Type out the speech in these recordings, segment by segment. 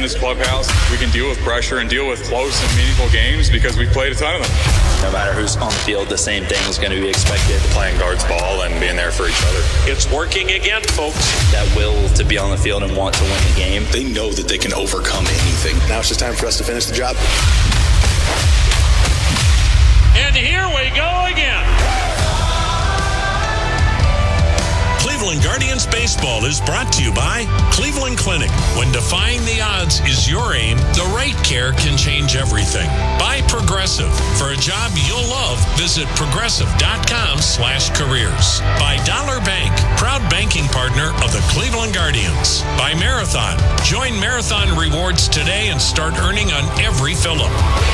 this clubhouse. We can deal with pressure and deal with close and meaningful games because we've played a ton of them. No matter who's on the field, the same thing is going to be expected. Playing guards ball and being there for each other. It's working again, folks. That will to be on the field and want to win the game. They know that they can overcome anything. Now it's just time for us to finish the job. And here we go again. Cleveland Guardians Baseball is brought to you by Cleveland Clinic. When defying the odds is your aim, the right care can change everything. By Progressive. For a job you'll love, visit progressive.com/careers. By Dollar Bank, proud banking partner of the Cleveland Guardians. By Marathon. Join Marathon Rewards today and start earning on every fill-up.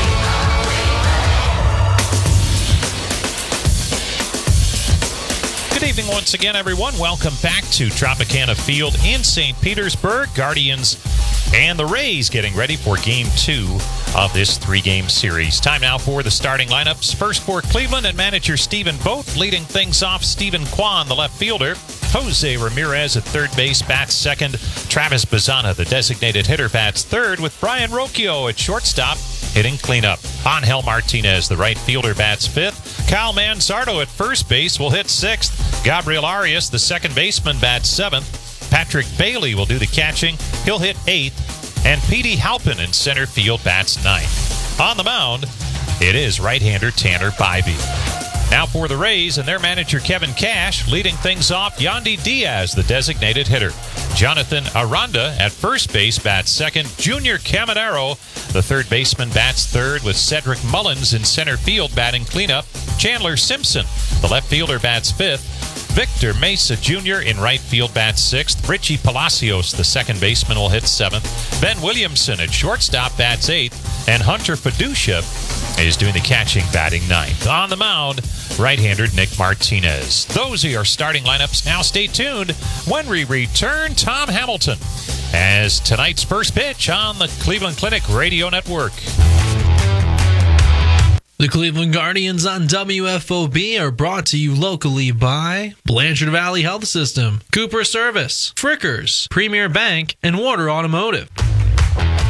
Good evening once again, everyone. Welcome back to Tropicana Field in St. Petersburg. Guardians and the Rays getting ready for Game 2 of this three-game series. Time now for the starting lineups. First for Cleveland and manager Stephen Vogt. Leading things off, Stephen Kwan, the left fielder. Jose Ramirez at third base, bats second. Travis Bazana, the designated hitter, bats third, with Brian Rocchio at shortstop hitting cleanup. Angel Martinez, the right fielder, bats fifth. Kyle Manzardo at first base will hit sixth. Gabriel Arias, the second baseman, bats seventh. Patrick Bailey will do the catching. He'll hit eighth. And Petey Halpin in center field bats ninth. On the mound, it is right-hander Tanner Bybee. Now for the Rays and their manager Kevin Cash. Leading things off, Yandy Diaz, the designated hitter. Jonathan Aranda at first base bats second. Junior Caminero, the third baseman, bats third, with Cedric Mullins in center field batting cleanup. Chandler Simpson, the left fielder, bats fifth. Victor Mesa Jr. in right field bats sixth. Richie Palacios, the second baseman, will hit seventh. Ben Williamson at shortstop bats eighth. And Hunter Fiducia is doing the catching, batting ninth. On the mound, right-hander Nick Martinez. Those are your starting lineups. Now stay tuned when we return. Tom Hamilton as tonight's first pitch on the Cleveland Clinic Radio Network. The Cleveland Guardians on WFOB are brought to you locally by Blanchard Valley Health System, Cooper Service, Frickers, Premier Bank, and Water Automotive.